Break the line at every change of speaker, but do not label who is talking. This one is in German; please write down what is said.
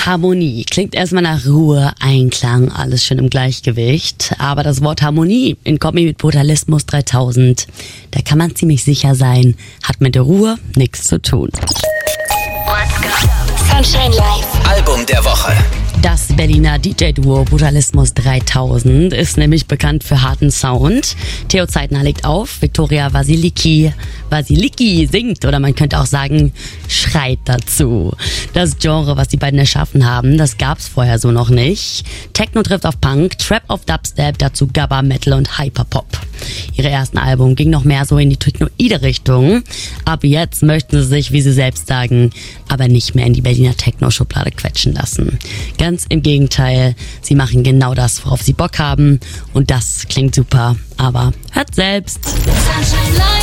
Harmonie. Klingt erstmal nach Ruhe, Einklang, alles schön im Gleichgewicht. Aber das Wort Harmonie in Kombi mit Brutalismus 3000, da kann man ziemlich sicher sein, hat mit der Ruhe nichts zu tun.
Sunshine Live.
Album der Woche.
Das Berliner DJ-Duo Brutalismus 3000 ist nämlich bekannt für harten Sound. Theo Zeitner legt auf, Viktoria Wasiliki singt oder man könnte auch sagen, schreit dazu. Das Genre, was die beiden erschaffen haben, das gab's vorher so noch nicht. Techno trifft auf Punk, Trap auf Dubstep, dazu Gabba, Metal und Hyperpop. Ihre ersten Album ging noch mehr so in die technoide Richtung. Ab jetzt möchten sie sich, wie sie selbst sagen, aber nicht mehr in die Berliner Techno-Schublade quetschen lassen. Ganz im Gegenteil, sie machen genau das, worauf sie Bock haben. Und das klingt super, aber hört selbst.
Sunshine Live.